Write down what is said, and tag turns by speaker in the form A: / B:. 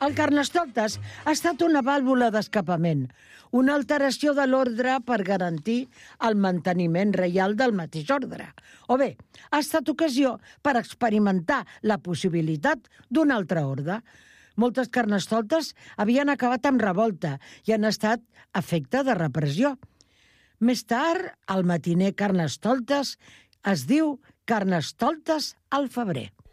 A: El Carnestoltes ha estat una vàlvula d'escapament, una alteració de l'ordre per garantir el manteniment reial del mateix ordre. O bé, ha estat ocasió per experimentar la possibilitat d'un altre ordre. Moltes Carnestoltes havien acabat amb revolta i han estat efecte de repressió. Més tard, el matiner Carnestoltes es diu Carnestoltes al febrer.